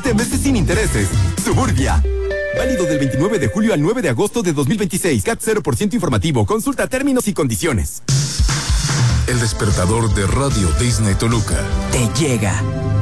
17 meses sin intereses. Suburbia. Válido del 29 de julio al 9 de agosto de 2026. CAT 0% informativo. Consulta términos y condiciones. El despertador de Radio Disney Toluca. Te llega.